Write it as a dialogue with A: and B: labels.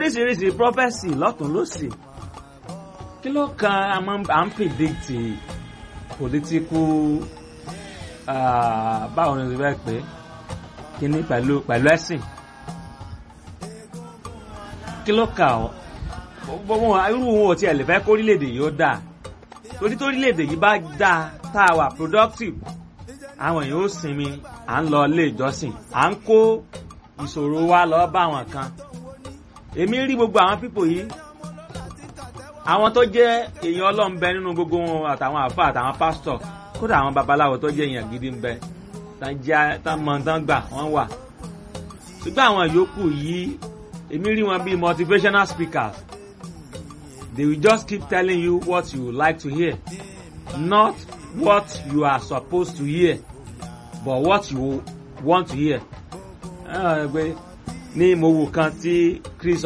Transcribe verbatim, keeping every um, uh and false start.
A: oríṣiríṣi prophesy lọ́tún lósì kí ló kan à ń predict political uh, báwo ni o ti fẹ́ pé kíní pẹ̀lú pẹ̀lú ẹ̀sìn kí ló kà ọ́ gbogbo irú wọn ò tiẹ̀ lè fẹ́ kó orílẹ̀-èdè yìí ó dáa torí tó orílẹ̀-èdè yìí bá dáa tá a wà productive àwọn èèyàn ó sinmi à ń lọ ilé ìjọsìn à ń kó ìṣòro wa lọ bá àwọn kan èmi rí gbogbo àwọn pípò yìí àwọn tó jẹ́ èèyàn Ọlọ́run bẹ nínú gbogbo wọn àtàwọn àfáà àtàwọn pásítọ̀ kódà àwọn babaláwo tó jẹ́ èèyàn gidi ń bẹ tán jẹ́ tán mọ tán gbà wọ́n wà ṣùgbọ́n àwọn yòókù yìí èmi rí wọn bíi motivational speakers they will just keep telling you what you would like to hear not what you are supposed to hear but what you want to hear. ní mo wò kan tí Chris